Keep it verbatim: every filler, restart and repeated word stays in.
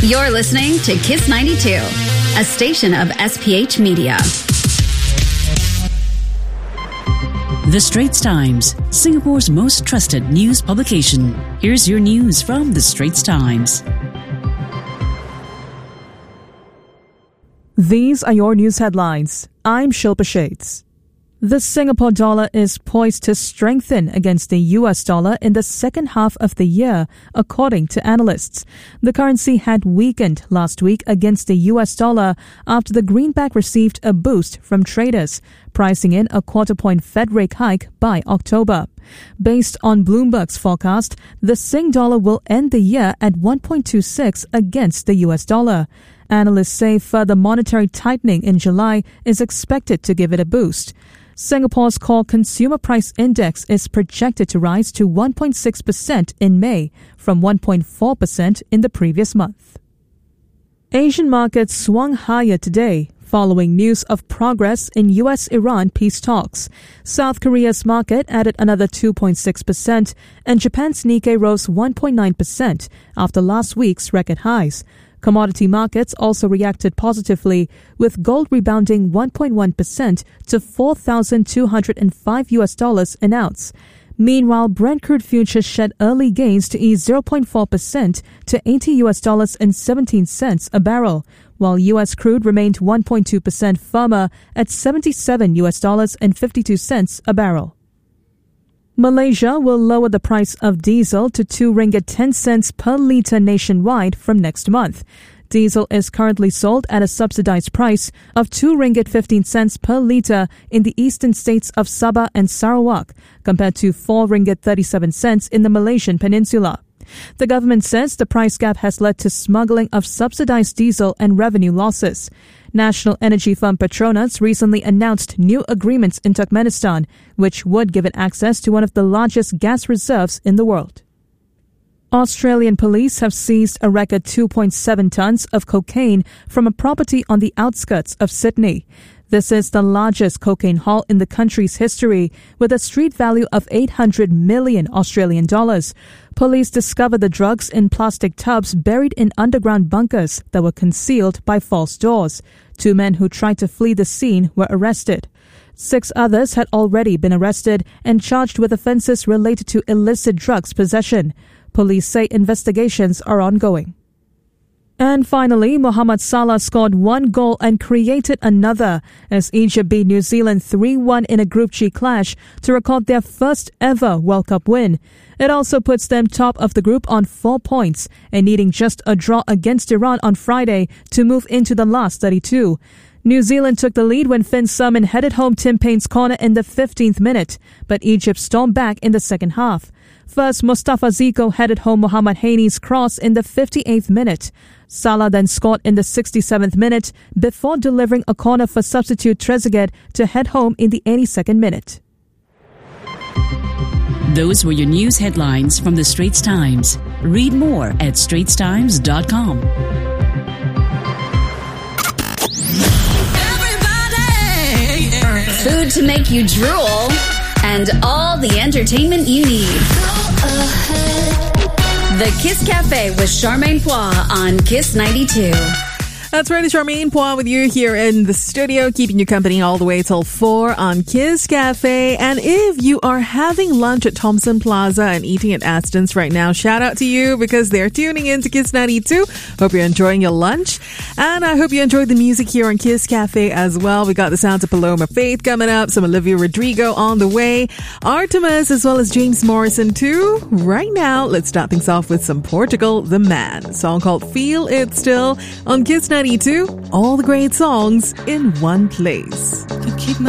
You're listening to Kiss ninety-two, a station of S P H Media. The Straits Times, Singapore's most trusted news publication. Here's your news from The Straits Times. These are your news headlines. I'm Shilpa Shades. The Singapore dollar is poised to strengthen against the U S dollar in the second half of the year, according to analysts. The currency had weakened last week against the U S dollar after the greenback received a boost from traders, pricing in a quarter-point Fed rate hike by October. Based on Bloomberg's forecast, the Sing dollar will end the year at one point two six against the U S dollar. Analysts say further monetary tightening in July is expected to give it a boost. Singapore's core consumer price index is projected to rise to one point six percent in May from one point four percent in the previous month. Asian markets swung higher today following news of progress in U S Iran peace talks. South Korea's market added another two point six percent and Japan's Nikkei rose one point nine percent after last week's record highs. Commodity markets also reacted positively, with gold rebounding one point one percent to four thousand two hundred five U S dollars an ounce. Meanwhile, Brent crude futures shed early gains to ease zero point four percent to eighty U S dollars and seventeen cents a barrel, while U S crude remained one point two percent firmer at seventy-seven U S dollars and fifty-two cents a barrel. Malaysia will lower the price of diesel to two ringgit ten cents per litre nationwide from next month. Diesel is currently sold at a subsidized price of two ringgit fifteen cents per litre in the eastern states of Sabah and Sarawak, compared to four ringgit thirty-seven cents in the Malaysian peninsula. The government says the price gap has led to smuggling of subsidized diesel and revenue losses. National energy firm Petronas recently announced new agreements in Turkmenistan, which would give it access to one of the largest gas reserves in the world. Australian police have seized a record two point seven tons of cocaine from a property on the outskirts of Sydney. This is the largest cocaine haul in the country's history, with a street value of eight hundred million Australian dollars. Police discovered the drugs in plastic tubs buried in underground bunkers that were concealed by false doors. Two men who tried to flee the scene were arrested. Six others had already been arrested and charged with offences related to illicit drugs possession. Police say investigations are ongoing. And finally, Mohamed Salah scored one goal and created another as Egypt beat New Zealand three one in a Group G clash to record their first ever World Cup win. It also puts them top of the group on four points and needing just a draw against Iran on Friday to move into the last thirty-two. New Zealand took the lead when Finn Surman headed home Tim Payne's corner in the fifteenth minute, but Egypt stormed back in the second half. First, Mustafa Ziko headed home Mohamed Haini's cross in the fifty-eighth minute. Salah then scored in the sixty-seventh minute before delivering a corner for substitute Trezeguet to head home in the eighty-second minute. Those were your news headlines from The Straits Times. Read more at straits times dot com. Food to make you drool, and all the entertainment you need. The Kiss Cafe with Charmaine Pois on Kiss ninety-two. That's right, it's Charmaine Pois with you here in the studio, keeping you company all the way till four on Kiss Cafe. And if you are having lunch at Thomson Plaza and eating at Aston's right now, shout out to you because they're tuning in to Kiss ninety-two. Hope you're enjoying your lunch. And I hope you enjoyed the music here on Kiss Cafe as well. We got the sounds of Paloma Faith coming up, some Olivia Rodrigo on the way, Artemis as well as James Morrison too. Right now, let's start things off with some Portugal the Man, a song called Feel It Still on Kiss ninety-two. All the great songs in one place.